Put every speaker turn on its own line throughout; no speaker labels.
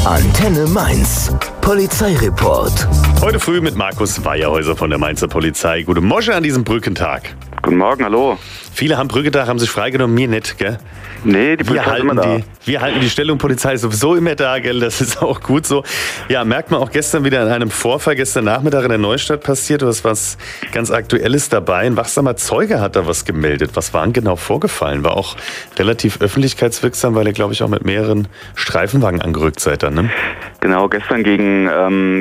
Antenne Mainz. Polizeireport.
Heute früh mit Markus Weierhäuser von der Mainzer Polizei. Gute Morgen an diesem Brückentag.
Guten Morgen, hallo.
Viele haben Brückentag, haben sich freigenommen, mir nicht, gell?
Nee, die Polizei ist immer da.
Wir halten die Stellung, Polizei ist sowieso immer da, gell? Das ist auch gut so. Ja, merkt man auch gestern wieder an einem Vorfall, gestern Nachmittag in der Neustadt passiert, was ganz Aktuelles dabei. Ein wachsamer Zeuge hat da was gemeldet. Was war denn genau vorgefallen? War auch relativ öffentlichkeitswirksam, weil ihr, glaube ich, auch mit mehreren Streifenwagen angerückt seid dann, ne?
Genau, gestern gegen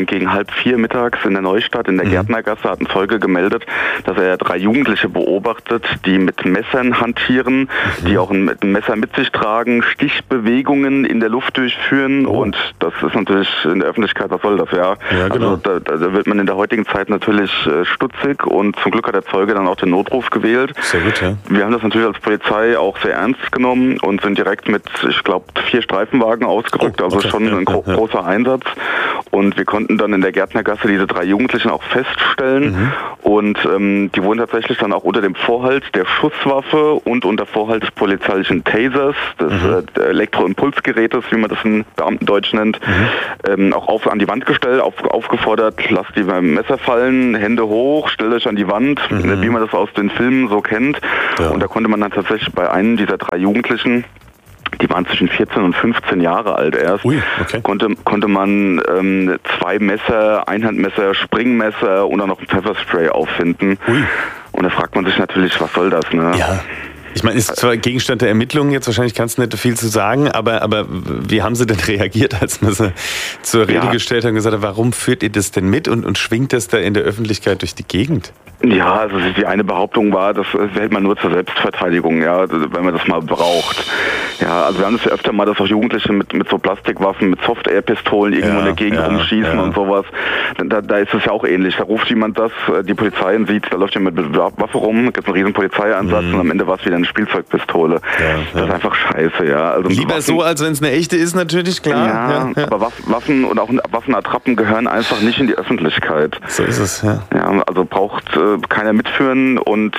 3:30 mittags in der Neustadt, in der Gärtnergasse, hat ein Zeuge gemeldet, dass er 3 Jugendliche beobachtet, die mit Messern hantieren, die auch ein Messer mit sich tragen, Stichbewegungen in der Luft durchführen. Und das ist natürlich in der Öffentlichkeit, was soll das, ja?
Ja, genau.
Also da wird man in der heutigen Zeit natürlich stutzig, und zum Glück hat der Zeuge dann auch den Notruf gewählt.
Sehr gut, ja.
Wir haben das natürlich als Polizei auch sehr ernst genommen und sind direkt mit, ich glaube, 4 Streifenwagen ausgerückt, also
okay.
schon ein großer Einsatz. Und wir konnten dann in der Gärtnergasse diese 3 Jugendlichen auch feststellen. Und die wurden tatsächlich dann auch unter dem Vorhalt der Schusswaffe und unter Vorhalt des polizeilichen Tasers, des Elektroimpulsgerätes, wie man das in Beamtendeutsch nennt, auch an die Wand gestellt, aufgefordert, lasst die Messer fallen, Hände hoch, stellt euch an die Wand, wie man das aus den Filmen so kennt. Ja. Und da konnte man dann tatsächlich bei einem dieser 3 Jugendlichen, die waren zwischen 14 und 15 Jahre alt erst, konnte man 2 Messer, Einhandmesser, Springmesser und dann noch ein Pfefferspray auffinden. Und da fragt man sich natürlich, was soll das, ne?
Ja. Ich meine, ist zwar Gegenstand der Ermittlungen jetzt, wahrscheinlich kannst du nicht viel zu sagen, aber wie haben sie denn reagiert, als man sie zur Rede gestellt hat und gesagt hat, warum führt ihr das denn mit und schwingt das da in der Öffentlichkeit durch die Gegend?
Ja, also die eine Behauptung war, das hält man nur zur Selbstverteidigung, ja, wenn man das mal braucht. Ja, also wir haben das ja öfter mal, dass auch Jugendliche mit so Plastikwaffen, mit Soft-Air-Pistolen irgendwo in der Gegend rumschießen und sowas. Da ist es ja auch ähnlich. Da ruft jemand das, die Polizei sieht, da läuft jemand mit Waffe rum, gibt einen riesen Polizeieinsatz und am Ende war es wieder eine Spielzeugpistole. Das ist einfach scheiße, ja. Also
lieber Waffen, so, als wenn es eine echte ist, natürlich, klar.
Ja. Aber Waffen und auch Waffenattrappen gehören einfach nicht in die Öffentlichkeit.
So ist es, ja.
Ja, also braucht keiner mitführen, und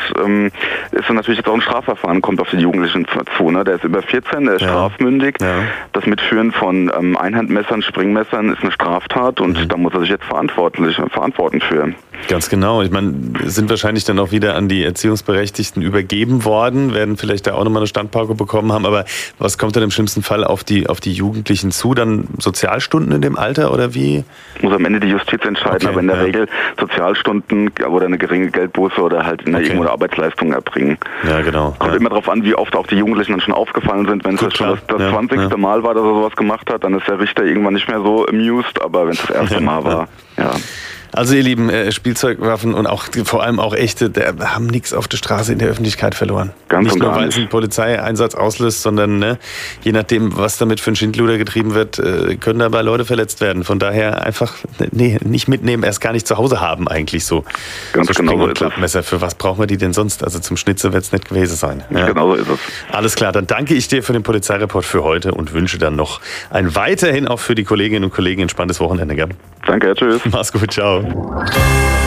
ist dann natürlich jetzt auch ein Strafverfahren, kommt auf die Jugendlichen zu. Ne? Der ist über 14, der ist strafmündig. Ja. Das Mitführen von Einhandmessern, Springmessern ist eine Straftat, und da muss er sich jetzt verantworten für.
Ganz genau. Ich meine, sind wahrscheinlich dann auch wieder an die Erziehungsberechtigten übergeben worden, werden vielleicht da auch nochmal eine Standpauke bekommen haben, aber was kommt dann im schlimmsten Fall auf die Jugendlichen zu? Dann Sozialstunden in dem Alter oder wie?
Muss am Ende die Justiz entscheiden, aber in der Regel Sozialstunden oder eine geringe Geldbuße oder halt irgendwo eine Arbeitsleistung erbringen.
Ja, genau.
Kommt immer darauf an, wie oft auch die Jugendlichen dann schon aufgefallen sind. Wenn es schon das 20. Mal war, dass er sowas gemacht hat, dann ist der Richter irgendwann nicht mehr so amused, aber wenn es das erste Mal war, ja.
Also ihr Lieben, Spielzeugwaffen und auch vor allem auch echte, haben nichts auf der Straße in der Öffentlichkeit verloren.
Nicht
nur, weil es einen Polizeieinsatz auslöst, sondern je nachdem, was damit für ein Schindluder getrieben wird, können dabei Leute verletzt werden. Von daher einfach nicht mitnehmen, erst gar nicht zu Hause haben eigentlich so.
Ganz genau so ist es.
Klappmesser, für was brauchen wir die denn sonst? Also zum Schnitzel wird es nicht gewesen sein. Ja.
Genau so ist es.
Alles klar, dann danke ich dir für den Polizeireport für heute und wünsche dann noch ein weiterhin auch für die Kolleginnen und Kollegen entspanntes Wochenende. Gell?
Danke, tschüss.
Mach's gut, ciao.